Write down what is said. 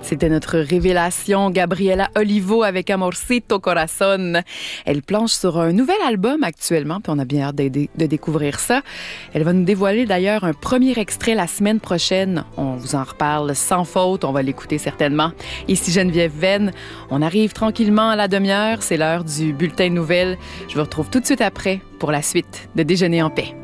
C'était notre révélation, Gabriela Olivo avec Amorcito Corazon. Elle planche sur un nouvel album actuellement, puis on a bien hâte de découvrir ça. Elle va nous dévoiler d'ailleurs un premier extrait la semaine prochaine. On vous en reparle sans faute, on va l'écouter certainement. Ici Geneviève Venn, on arrive tranquillement à la demi-heure, c'est l'heure du bulletin de nouvelles. Je vous retrouve tout de suite après pour la suite de Déjeuner en paix.